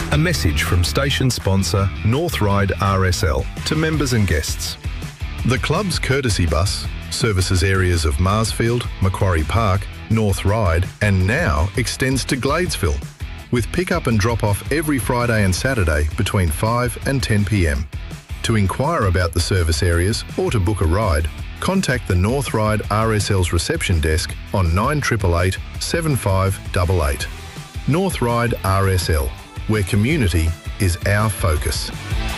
A message from station sponsor North Ryde RSL to members and guests. The club's courtesy bus services areas of Marsfield, Macquarie Park, North Ryde and now extends to Gladesville, with pick-up and drop-off every Friday and Saturday between 5 and 10 p.m. To inquire about the service areas or to book a ride, contact the North Ryde RSL's reception desk on 9888 7588. North Ryde RSL, where community is our focus.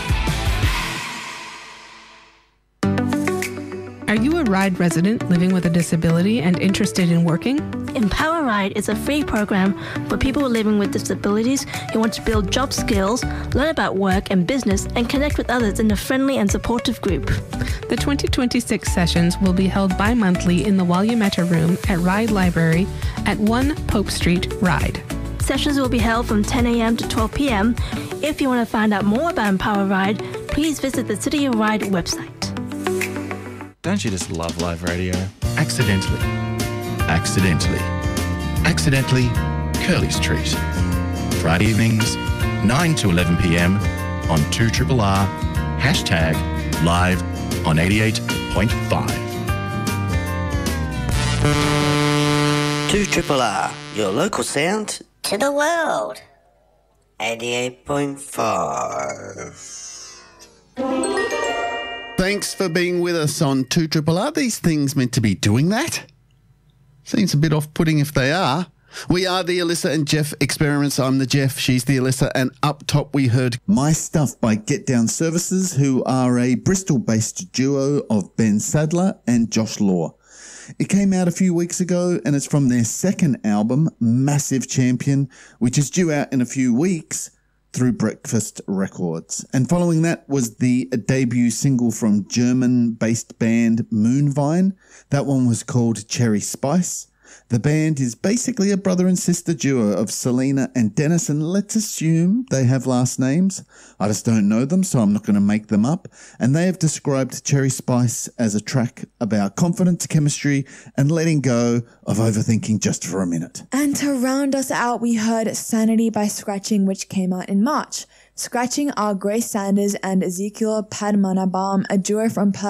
Are you a Ryde resident living with a disability and interested in working? Empower Ryde is a free program for people living with disabilities who want to build job skills, learn about work and business, and connect with others in a friendly and supportive group. The 2026 sessions will be held bi-monthly in the Walyametta Room at Ryde Library at 1 Pope Street, Ryde. Sessions will be held from 10 a.m. to 12 p.m. If you want to find out more about Empower Ryde, please visit the City of Ryde website. Don't you just love live radio? Accidentally. Curly's Treat. Friday evenings, 9 to 11 p.m. on 2RRR, hashtag live on 88.5. 2RRR, your local sound to the world. 88.5. Thanks for being with us on 2RRR. These things meant to be doing that? Seems a bit off-putting if they are. We are the Alyssa and Jeff experiments. I'm the Jeff, she's the Alyssa, and up top we heard My Stuff by Get Down Services, who are a Bristol-based duo of Ben Sadler and Josh Law. It came out a few weeks ago and it's from their second album, Massive Champion, which is due out in a few weeks through Breakfast Records. And following that was the debut single from German-based band Moonvine. That one was called Cherry Spice. The band is basically a brother and sister duo of Selena and Dennis, and let's assume they have last names. I just don't know them, so I'm not going to make them up. And they have described Cherry Spice as a track about confidence, chemistry, and letting go of overthinking just for a minute. And to round us out, we heard Sanity by Scratching, which came out in March. Scratching are Grace Sanders and Ezekiel Padmanabham, a duo from Perth.